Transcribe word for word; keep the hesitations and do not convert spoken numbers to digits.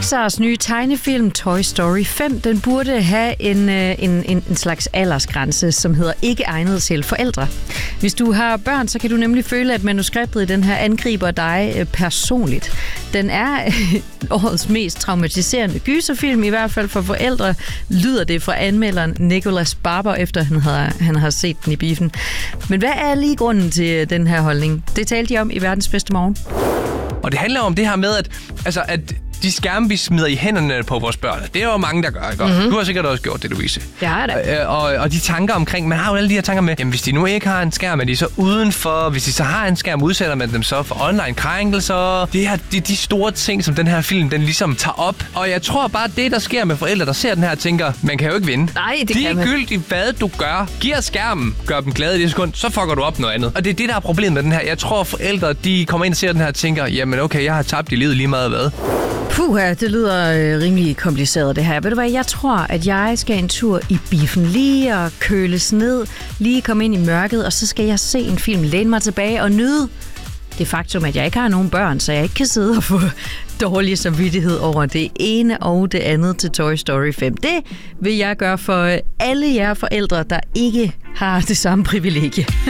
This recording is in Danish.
Pixars nye tegnefilm Toy Story fem, den burde have en, en, en, en slags aldersgrænse, som hedder ikke egnet til forældre. Hvis du har børn, så kan du nemlig føle, at manuskriptet i den her angriber dig personligt. Den er årets mest traumatiserende gyserfilm, i hvert fald for forældre, lyder det fra anmelderen Nicholas Barber, efter han har, han har set den i biffen. Men hvad er lige grunden til den her holdning? Det talte de om i Verdens Bedste Morgen. Og det handler om det her med, at, altså, at de skærme, vi smider i hænderne på vores børn, det er jo mange, der gør, ikke? Mm-hmm. Du har sikkert også gjort det, Louise. Det har jeg da. Og, og de tanker omkring, man har jo alle de her tanker med, jamen hvis de nu ikke har en skærm, er de så udenfor, hvis de så har en skærm, udsætter man dem så for online krænkelser. Det er de, de store ting, som den her film, den ligesom tager op. Og jeg tror bare, det der sker med forældre, der ser den her, tænker, man kan jo ikke vinde. Nej, det de kan man. Ligegyldigt, hvad du gør, giver skærmen, gør dem glade i det sekund, så fucker du op noget andet. Og det er det, der er problemet med den her. Jeg tror, forældre, de kommer ind og ser den her og tænker, jamen okay, jeg har tabt i livet lige meget hvad. Puh, det lyder øh, rimelig kompliceret det her. Ved du hvad, jeg tror, at jeg skal en tur i biffen, lige og køles ned, lige komme ind i mørket, og så skal jeg se en film, læne mig tilbage og nyde det faktum, at jeg ikke har nogen børn, så jeg ikke kan sidde og få dårlig samvittighed over det ene og det andet til Toy Story fem. Det vil jeg gøre for alle jer forældre, der ikke har det samme privilegie.